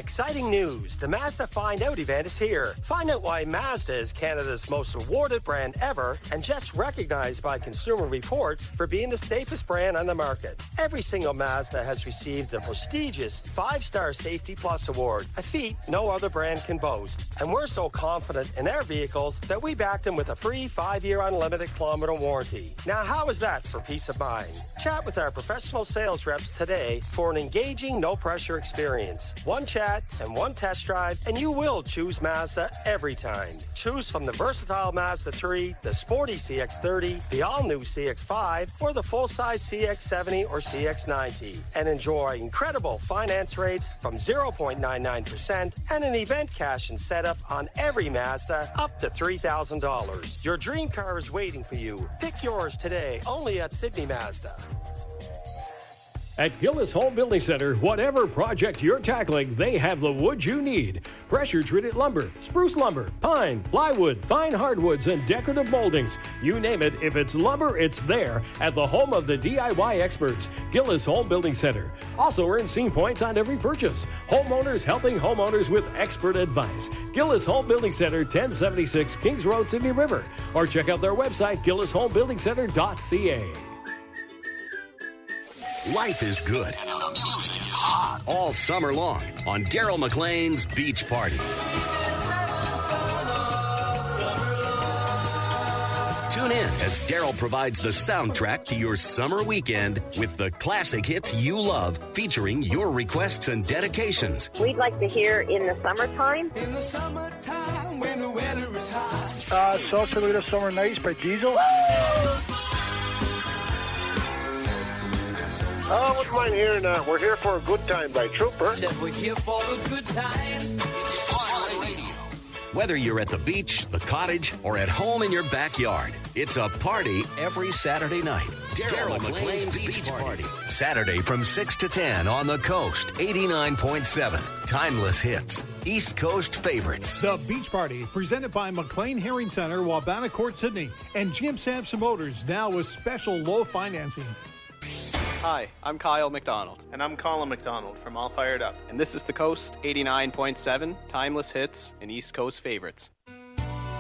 Exciting news. The Mazda Find Out event is here. Find out why Mazda is Canada's most awarded brand ever and just recognized by Consumer Reports for being the safest brand on the market. Every single Mazda has received the prestigious 5-Star Safety Plus Award, a feat no other brand can boast. And we're so confident in our vehicles that we back them with a free 5-year unlimited kilometer warranty. Now, how is that for peace of mind? Chat with our professional sales reps today for an engaging, no-pressure experience. One chat and one test drive, and you will choose Mazda every time. Choose from the versatile Mazda 3, the sporty CX-30, the all-new CX-5, or the full-size CX-70 or CX-90. And enjoy incredible finance rates from 0.99% and an event cash and setup on every Mazda up to $3,000. Your dream car is waiting for you. Pick yours today, only at Sydney Mazda. At Gillis Home Building Center, whatever project you're tackling, they have the wood you need. Pressure-treated lumber, spruce lumber, pine, plywood, fine hardwoods, and decorative moldings. You name it, if it's lumber, it's there at the home of the DIY experts, Gillis Home Building Center. Also earn scene points on every purchase. Homeowners helping homeowners with expert advice. Gillis Home Building Center, 1076 Kings Road, Sydney River. Or check out their website, gillishomebuildingcenter.ca. Life is good. And the music is hot. All summer long on Daryl McLean's Beach Party. Tune in as Daryl provides the soundtrack to your summer weekend with the classic hits you love, featuring your requests and dedications. We'd like to hear In the Summertime. In the summertime when the weather is hot. Salsa Little Summer Nights by Diesel. I wouldn't mind hearing We're Here for a Good Time by Trooper. Said we're here for a good time. It's Twilight Radio. Whether you're at the beach, the cottage, or at home in your backyard, it's a party every Saturday night. Daryl McLean's Beach Party. Saturday from 6 to 10 on the coast, 89.7. Timeless hits. East Coast favorites. The Beach Party, presented by McLean Herring Center, Wabana Court, Sydney, and Jim Sampson Motors, now with special low financing. Hi, I'm Kyle McDonald. And I'm Colin McDonald from All Fired Up. And this is The Coast, 89.7, timeless hits and East Coast favorites.